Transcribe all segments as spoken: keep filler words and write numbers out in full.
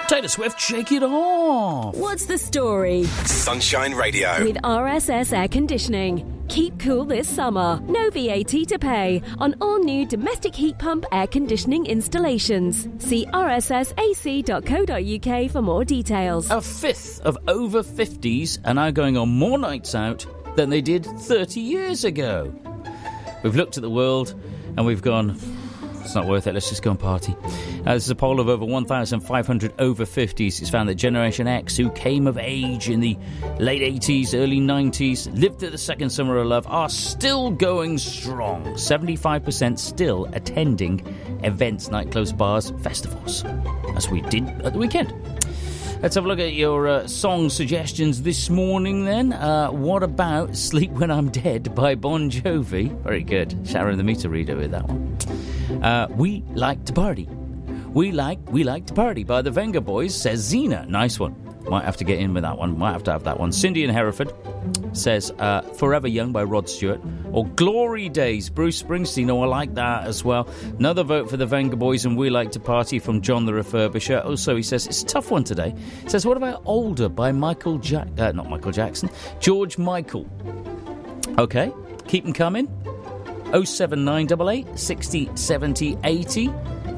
Taylor Swift, Shake It Off. What's the story? Sunshine Radio. With R S S Air Conditioning. Keep cool this summer. No V A T to pay on all new domestic heat pump air conditioning installations. See r s s a c dot co dot u k for more details. A fifth of over fifties are now going on more nights out than they did thirty years ago. We've looked at the world and we've gone, it's not worth it, let's just go and party. Uh, this is a poll of over one thousand five hundred over fifties. It's found that Generation X, who came of age in the late eighties, early nineties, lived through the second summer of love, are still going strong. seventy-five percent still attending events, nightclubs, bars, festivals, as we did at the weekend. Let's have a look at your uh, song suggestions this morning then. Uh, what about Sleep When I'm Dead by Bon Jovi? Very good. Sharon the meter reader with that one. Uh, we Like to Party. We like, we like to party by the Venga Boys, says Zena. Nice one. Might have to get in with that one. Might have to have that one. Cindy in Hereford says uh, Forever Young by Rod Stewart. Or Glory Days, Bruce Springsteen. Oh, I like that as well. Another vote for the Venga Boys and We Like to Party from John the Refurbisher. Also, he says, it's a tough one today. He says, what about Older by Michael Jack... Uh, not Michael Jackson. George Michael. Okay, keep them coming. oh seven nine eight eight, sixty, seventy, eighty.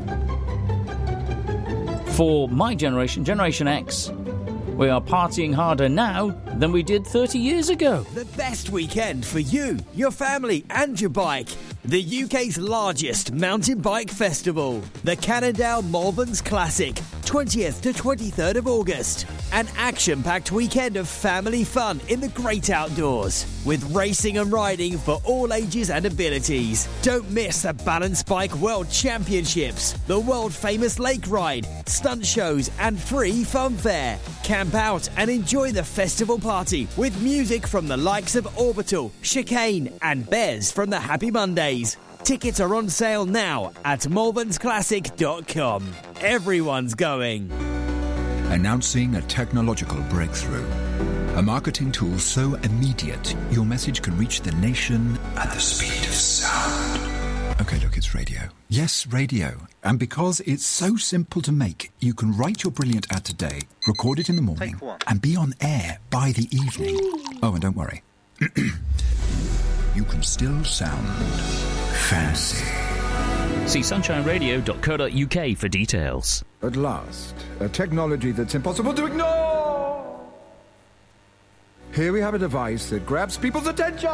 For my generation, Generation X, we are partying harder now than we did thirty years ago. The best weekend for you, your family and your bike. The U K's largest mountain bike festival. The Cannondale Malverns Classic, twentieth to twenty-third of August. An action-packed weekend of family fun in the great outdoors. With racing and riding for all ages and abilities. Don't miss the Balance Bike World Championships, the world-famous lake ride, stunt shows and free fun fair. Camp out and enjoy the festival party with music from the likes of Orbital, Chicane and Bez from the Happy Mondays. Tickets are on sale now at malverns classic dot com. Everyone's going. Announcing a technological breakthrough. A marketing tool so immediate, your message can reach the nation at the speed of sound. Okay, look, it's radio. Yes, radio. And because it's so simple to make, you can write your brilliant ad today, record it in the morning, and be on air by the evening. Oh, and don't worry. You can still sound fancy. See sunshine radio dot co dot u k for details. At last, a technology that's impossible to ignore. Here we have a device that grabs people's attention.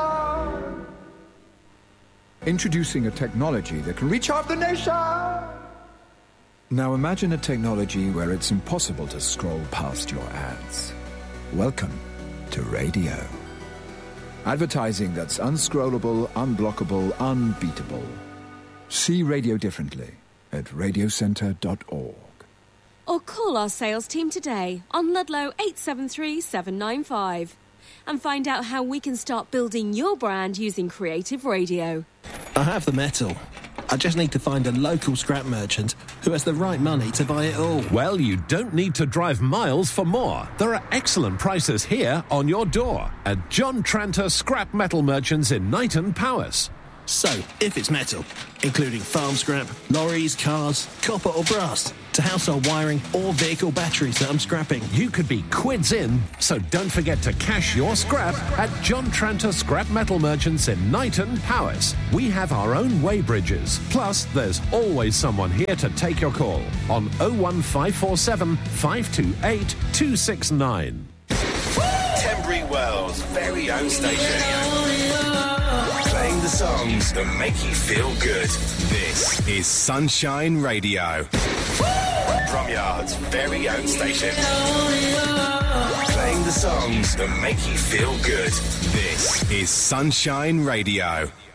Introducing a technology that can reach half the nation. Now imagine a technology where it's impossible to scroll past your ads. Welcome to radio. Advertising that's unscrollable, unblockable, unbeatable. See radio differently at radio centre dot org. Or call our sales team today on Ludlow eight seven three, seven nine five and find out how we can start building your brand using creative radio. I have the metal. I just need to find a local scrap merchant who has the right money to buy it all. Well, you don't need to drive miles for more. There are excellent prices here on your door at John Tranter Scrap Metal Merchants in Knighton, Powys. So, if it's metal, including farm scrap, lorries, cars, copper or brass, to household wiring or vehicle batteries that I'm scrapping, you could be quids in, so don't forget to cash your scrap at John Tranter Scrap Metal Merchants in Knighton, Powys. We have our own weighbridges, plus there's always someone here to take your call on oh one five four seven, five two eight, two six nine. Tenbury Wells' very own station. Playing the songs that make you feel good. This is Sunshine Radio. Bromyard's very own station. Playing the songs that make you feel good. This is Sunshine Radio.